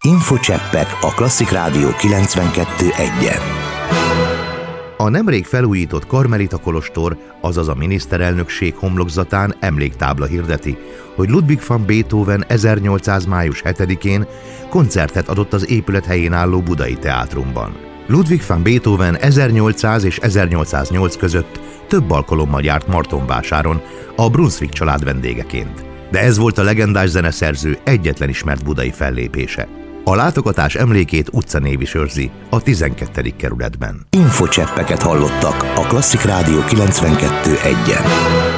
Infocseppek a Klasszik Rádió 92.1-en. A nemrég felújított Karmelita kolostor, azaz a miniszterelnökség homlokzatán emléktábla hirdeti, hogy Ludwig van Beethoven 1800. május 7-én koncertet adott az épület helyén álló Budai Teátrumban. Ludwig van Beethoven 1800 és 1808 között több alkalommal járt Martonvásáron a Brunswick család vendégeként. De ez volt a legendás zeneszerző egyetlen ismert budai fellépése. A látogatás emlékét utcanév is őrzi a 12. kerületben. Infocseppeket hallottak a Klasszik Rádió 92.1-en.